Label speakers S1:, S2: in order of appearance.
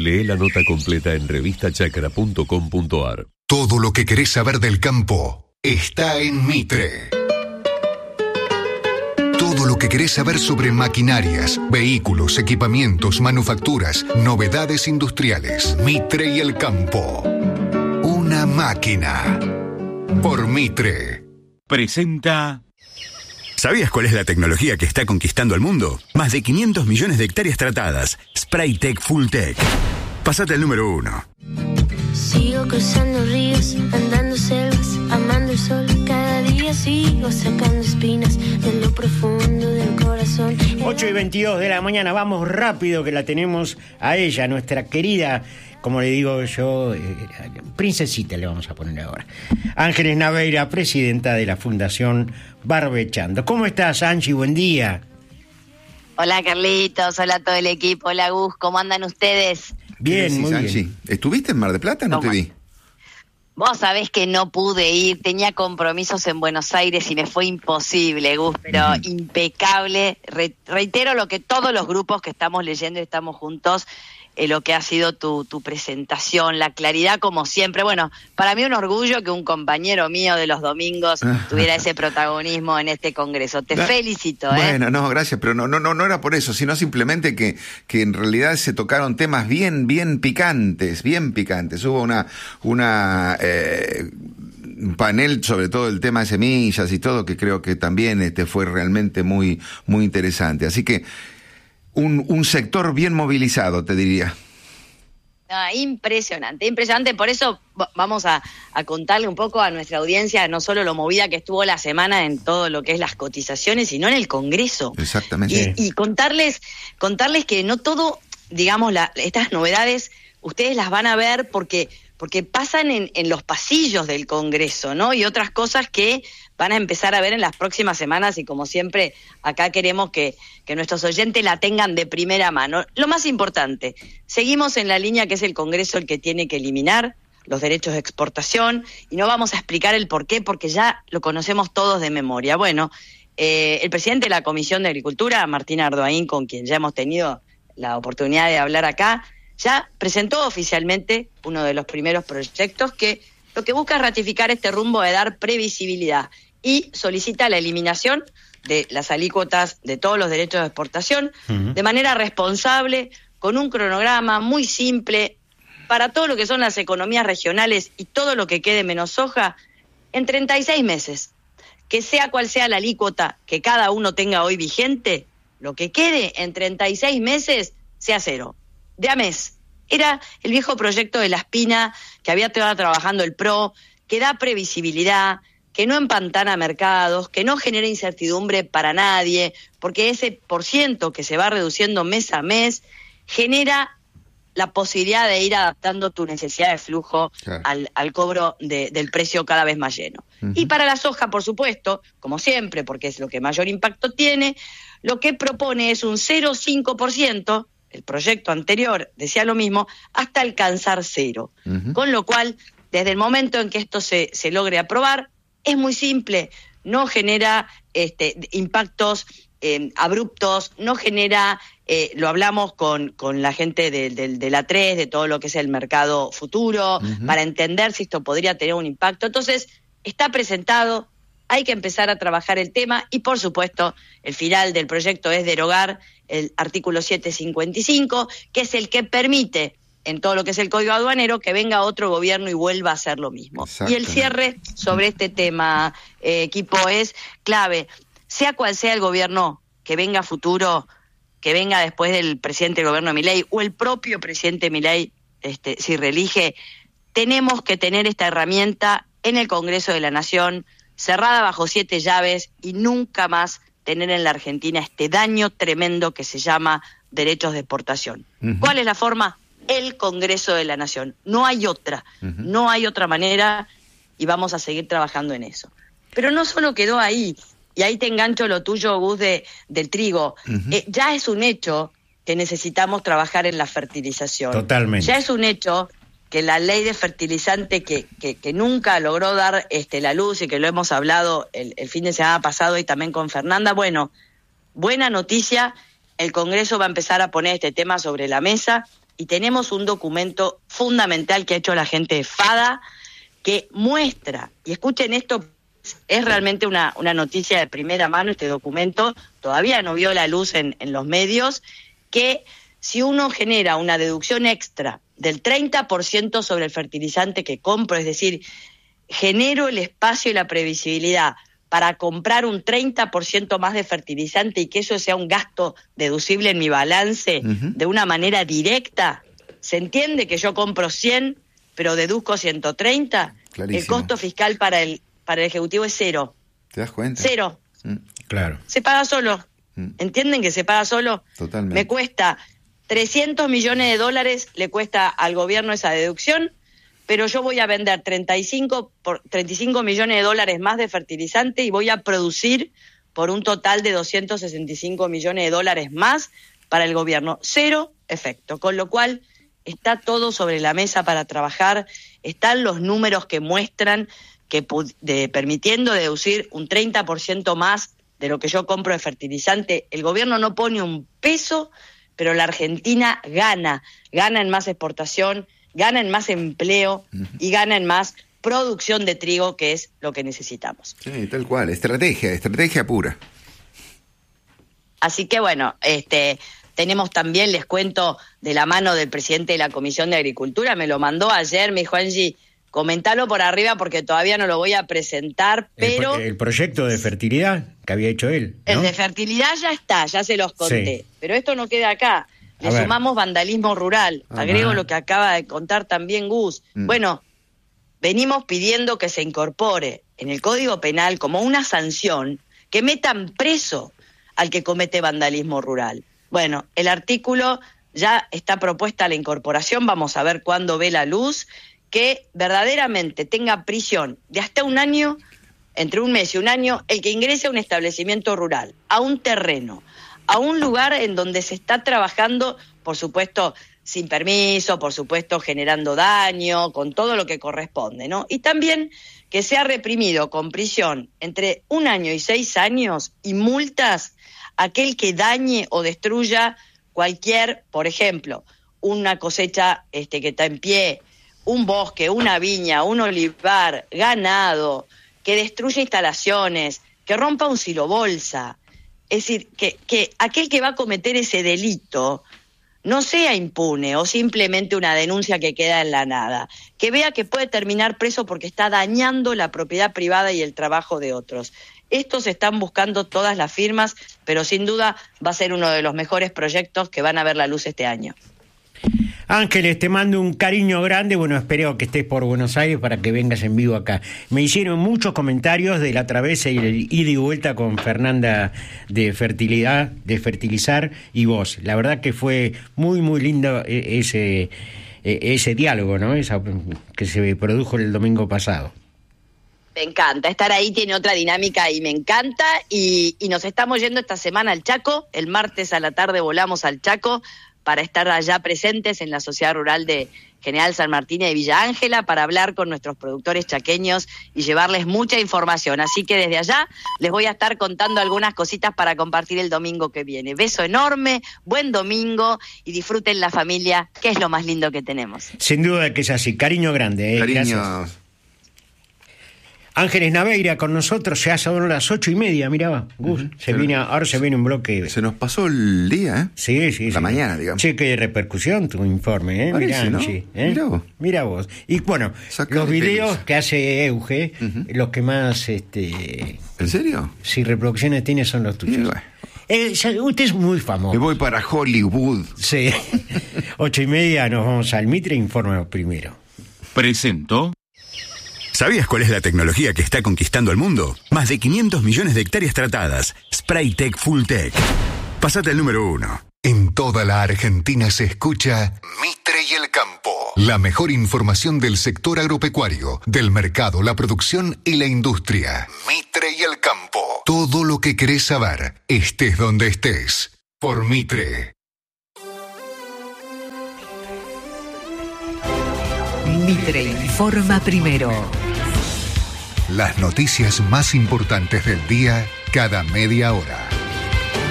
S1: Lee la nota completa en revistachacra.com.ar.
S2: Todo lo que querés saber del campo está en Mitre. Todo lo que querés saber sobre maquinarias, vehículos, equipamientos, manufacturas, novedades industriales. Mitre y el campo. Una máquina. Por Mitre.
S3: Presenta... ¿Sabías cuál es la tecnología que está conquistando el mundo? Más de 500 millones de hectáreas tratadas. Spraytec Fulltech. Pásate al número 1.
S4: Sigo cruzando ríos, andando selvas, amando el sol. Cada día sigo sacando espinas de lo profundo del corazón.
S5: 8:22 de la mañana, vamos rápido que la tenemos a ella, nuestra querida, como le digo yo, princesita le vamos a poner ahora. Ángeles Naveira, presidenta de la Fundación Barbechando. ¿Cómo estás, Angie? Buen día.
S6: Hola, Carlitos, hola a todo el equipo, hola Gus, ¿cómo andan ustedes?
S5: Bien, muy
S7: Angie?
S5: bien.
S7: ¿Estuviste en Mar del Plata? No te vi.
S6: Vos sabés que no pude ir, tenía compromisos en Buenos Aires y me fue imposible, Gus, pero impecable. Reitero lo que todos los grupos que estamos leyendo y estamos juntos, lo que ha sido tu presentación, la claridad como siempre. Bueno, para mí un orgullo que un compañero mío de los domingos tuviera ese protagonismo en este congreso. Te felicito,
S7: Bueno, no, gracias, pero no era por eso, sino simplemente que en realidad se tocaron temas bien picantes. Hubo un panel sobre todo el tema de semillas y todo, que creo que también fue realmente muy interesante. Así que un sector bien movilizado, te diría.
S6: Impresionante. Por eso vamos a contarle un poco a nuestra audiencia, no solo lo movida que estuvo la semana en todo lo que es las cotizaciones, sino en el Congreso.
S7: Exactamente.
S6: Y contarles que no todo, digamos, estas novedades, ustedes las van a ver porque pasan en los pasillos del Congreso, ¿no? Y otras cosas que van a empezar a ver en las próximas semanas, y como siempre, acá queremos que nuestros oyentes la tengan de primera mano. Lo más importante, seguimos en la línea que es el Congreso el que tiene que eliminar los derechos de exportación, y no vamos a explicar el por qué, porque ya lo conocemos todos de memoria. Bueno, el presidente de la Comisión de Agricultura, Martín Ardoaín, con quien ya hemos tenido la oportunidad de hablar acá, ya presentó oficialmente uno de los primeros proyectos que lo que busca es ratificar este rumbo de dar previsibilidad y solicita la eliminación de las alícuotas de todos los derechos de exportación de manera responsable, con un cronograma muy simple para todo lo que son las economías regionales y todo lo que quede menos soja en 36 meses. Que sea cual sea la alícuota que cada uno tenga hoy vigente, lo que quede en 36 meses sea cero. De a mes. Era el viejo proyecto de La Espina que había estado trabajando el PRO, que da previsibilidad, que no empantana mercados, que no genera incertidumbre para nadie, porque ese % que se va reduciendo mes a mes genera la posibilidad de ir adaptando tu necesidad de flujo al cobro del precio cada vez más lleno. Y para la soja, por supuesto, como siempre, porque es lo que mayor impacto tiene, lo que propone es un 0,5%, el proyecto anterior decía lo mismo, hasta alcanzar cero. Con lo cual, desde el momento en que esto se logre aprobar, es muy simple, no genera impactos abruptos, no genera, lo hablamos con la gente de la 3, de todo lo que es el mercado futuro, para entender si esto podría tener un impacto. Entonces, está presentado, hay que empezar a trabajar el tema y, por supuesto, el final del proyecto es derogar el artículo 755, que es el que permite, en todo lo que es el Código Aduanero, que venga otro gobierno y vuelva a hacer lo mismo. Y el cierre sobre este tema, equipo, es clave. Sea cual sea el gobierno que venga a futuro, que venga después del presidente del gobierno Milei, o el propio presidente Milei, si reelige, tenemos que tener esta herramienta en el Congreso de la Nación, cerrada bajo 7 llaves, y nunca más tener en la Argentina este daño tremendo que se llama derechos de exportación. ¿Cuál es la forma? El Congreso de la Nación. No hay otra, no hay otra manera, y vamos a seguir trabajando en eso. Pero no solo quedó ahí, y ahí te engancho lo tuyo, Gus, del trigo. Ya es un hecho que necesitamos trabajar en la fertilización.
S5: Totalmente.
S6: Ya es un hecho que la ley de fertilizante que nunca logró dar la luz, y que lo hemos hablado el fin de semana pasado y también con Fernanda, bueno, buena noticia, el Congreso va a empezar a poner este tema sobre la mesa y tenemos un documento fundamental que ha hecho la gente de FADA que muestra, y escuchen esto, es realmente una noticia de primera mano, este documento todavía no vio la luz en los medios, que si uno genera una deducción extra del 30% sobre el fertilizante que compro, es decir, genero el espacio y la previsibilidad para comprar un 30% más de fertilizante y que eso sea un gasto deducible en mi balance de una manera directa, ¿se entiende que yo compro 100 pero deduzco 130?
S7: Clarísimo.
S6: El costo fiscal para el Ejecutivo es 0.
S7: ¿Te das cuenta?
S6: 0.
S5: Claro.
S6: Se paga solo. ¿Entienden que se paga solo?
S7: Totalmente.
S6: Me cuesta $300 millones, le cuesta al gobierno esa deducción, pero yo voy a vender 35 millones más de fertilizante y voy a producir por un total de $265 millones más para el gobierno. 0 efecto, con lo cual está todo sobre la mesa para trabajar, están los números que muestran que permitiendo deducir un 30% más de lo que yo compro de fertilizante, el gobierno no pone un peso, pero la Argentina gana en más exportación, gana en más empleo y gana en más producción de trigo, que es lo que necesitamos.
S7: Sí, tal cual, estrategia pura.
S6: Así que bueno, tenemos también, les cuento, de la mano del presidente de la Comisión de Agricultura, me lo mandó ayer, me dijo, Angie, comentalo por arriba porque todavía no lo voy a presentar, pero...
S5: El proyecto de fertilidad que había hecho él, ¿no?
S6: El de fertilidad ya está, ya se los conté, sí. Pero esto no queda acá. Le sumamos vandalismo rural, agrego lo que acaba de contar también Gus. Bueno, venimos pidiendo que se incorpore en el Código Penal como una sanción que metan preso al que comete vandalismo rural. Bueno, el artículo ya está propuesta la incorporación, vamos a ver cuándo ve la luz, que verdaderamente tenga prisión de hasta 1 año, entre 1 mes y 1 año, el que ingrese a un establecimiento rural, a un terreno, a un lugar en donde se está trabajando, por supuesto, sin permiso, por supuesto, generando daño, con todo lo que corresponde, ¿no? Y también que sea reprimido con prisión entre 1 año y 6 años y multas aquel que dañe o destruya cualquier, por ejemplo, una cosecha que está en pie, un bosque, una viña, un olivar, ganado, que destruya instalaciones, que rompa un silobolsa. Es decir, que aquel que va a cometer ese delito no sea impune o simplemente una denuncia que queda en la nada, que vea que puede terminar preso porque está dañando la propiedad privada y el trabajo de otros. Estos están buscando todas las firmas, pero sin duda va a ser uno de los mejores proyectos que van a ver la luz este año.
S5: Ángeles, te mando un cariño grande, bueno, espero que estés por Buenos Aires para que vengas en vivo acá. Me hicieron muchos comentarios de la travesa y el ida y vuelta con Fernanda de Fertilizar y vos. La verdad que fue muy, muy lindo ese diálogo, ¿no? Que se produjo el domingo pasado.
S6: Me encanta, estar ahí tiene otra dinámica y me encanta, y nos estamos yendo esta semana al Chaco, el martes a la tarde volamos al Chaco para estar allá presentes en la Sociedad Rural de General San Martín y de Villa Ángela para hablar con nuestros productores chaqueños y llevarles mucha información. Así que desde allá les voy a estar contando algunas cositas para compartir el domingo que viene. Beso enorme, buen domingo y disfruten la familia, que es lo más lindo que tenemos.
S5: Sin duda que es así. Cariño grande.
S7: Cariño.
S5: Gracias. Ángeles Naveira con nosotros, ya son las 8:30, mirá, Gus, ahora se viene un bloque.
S7: Se nos pasó el día, ¿eh?
S5: Sí.
S7: La mañana, digamos.
S5: Che, qué repercusión tu informe, ¿eh?
S7: Parece,
S5: Mirá,
S7: ¿no?
S5: Angie,
S7: Mirá
S5: vos. Y bueno, los videos que hace Euge, los que más,
S7: ¿En serio?
S5: Sí, reproducciones tiene son los tuyos.
S7: Bueno.
S5: Usted es muy famoso.
S7: Me voy para Hollywood.
S5: Sí. 8:30 nos vamos al Mitre, informa primero.
S3: Presento. ¿Sabías cuál es la tecnología que está conquistando el mundo? Más de 500 millones de hectáreas tratadas. Spraytec Fulltech. Pasate al número 1.
S2: En toda la Argentina se escucha Mitre y el Campo. La mejor información del sector agropecuario, del mercado, la producción y la industria. Mitre y el Campo. Todo lo que querés saber, estés donde estés. Por Mitre.
S8: Mitre informa primero.
S2: Las noticias más importantes del día cada media hora.